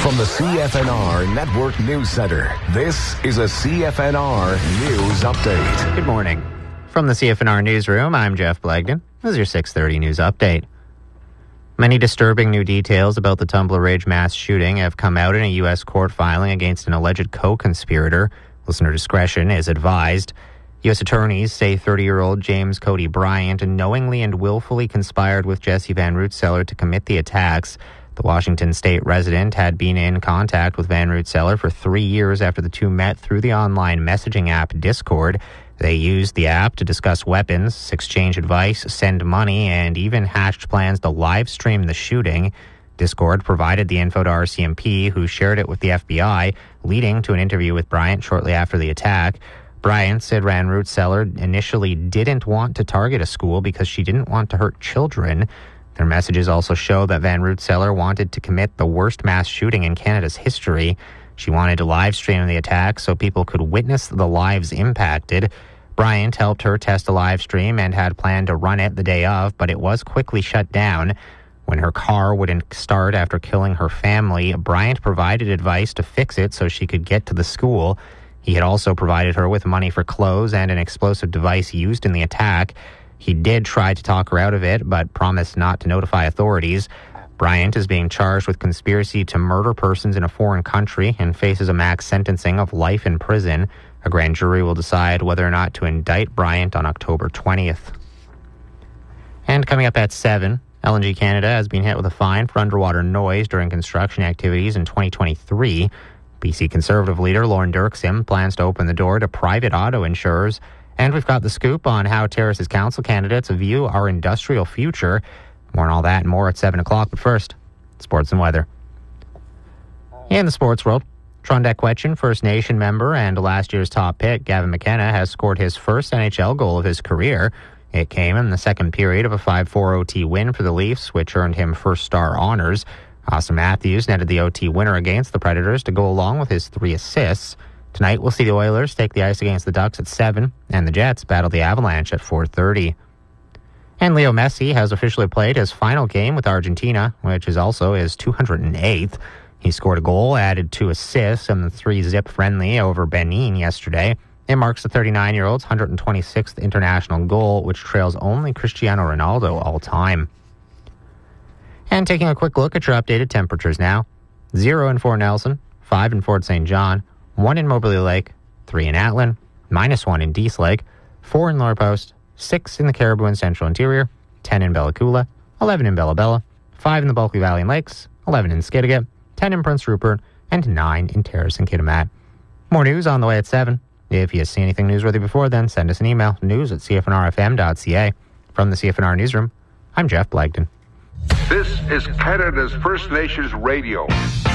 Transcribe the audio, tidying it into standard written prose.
From the CFNR Network News Center, this is a CFNR News Update. Good morning. From the CFNR Newsroom, I'm Jeff Blagden. This is your 6:30 News Update. Many disturbing new details about the Tumbler Ridge mass shooting have come out in a U.S. court filing against an alleged co-conspirator. Listener discretion is advised. U.S. attorneys say 30-year-old James Cody Bryant knowingly and willfully conspired with Jesse Van Rootseller to commit the attacks. The Washington state resident had been in contact with Van Rootseller for 3 years after the two met through the online messaging app Discord. They used the app to discuss weapons, exchange advice, send money, and even hatched plans to live stream the shooting. Discord provided the info to RCMP, who shared it with the FBI, leading to an interview with Bryant shortly after the attack. Bryant said Van Rootseller initially didn't want to target a school because she didn't want to hurt children. Their messages also show that Van Rootseller wanted to commit the worst mass shooting in Canada's history. She wanted to live stream the attack so people could witness the lives impacted. Bryant helped her test a live stream and had planned to run it the day of, but it was quickly shut down. When her car wouldn't start after killing her family, Bryant provided advice to fix it so she could get to the school. He had also provided her with money for clothes and an explosive device used in the attack. He did try to talk her out of it, but promised not to notify authorities. Bryant is being charged with conspiracy to murder persons in a foreign country and faces a max sentencing of life in prison. A grand jury will decide whether or not to indict Bryant on October 20th. And coming up at 7, LNG Canada has been hit with a fine for underwater noise during construction activities in 2023. BC Conservative leader Lorne Dirksen plans to open the door to private auto insurers. And we've got the scoop on how Terrace's council candidates view our industrial future. More on all that and more at 7 o'clock. But first, sports and weather. In the sports world, Trondheim Quetchen First Nation member and last year's top pick, Gavin McKenna, has scored his first NHL goal of his career. It came in the second period of a 5-4 OT win for the Leafs, which earned him first star honors. Austin Matthews netted the OT winner against the Predators to go along with his 3 assists. Tonight, we'll see the Oilers take the ice against the Ducks at 7, and the Jets battle the Avalanche at 4:30. And Leo Messi has officially played his final game with Argentina, which is also his 208th. He scored a goal, added 2 assists, in the 3-zip friendly over Benin yesterday. It marks the 39-year-old's 126th international goal, which trails only Cristiano Ronaldo all time. And taking a quick look at your updated temperatures now. 0 in Fort Nelson, 5 in Fort St. John, 1 in Moberly Lake, 3 in Atlin, -1 in Dease Lake, 4 in Lower Post, 6 in the Caribou and Central Interior, 10 in Bella Coola, 11 in Bella Bella, 5 in the Bulkley Valley and Lakes, 11 in Skidegate, 10 in Prince Rupert, and 9 in Terrace and Kitimat. More news on the way at 7. If you see anything newsworthy before then, send us an email, news@cfnrfm.ca. From the CFNR Newsroom, I'm Jeff Blagden. This is Canada's First Nations Radio.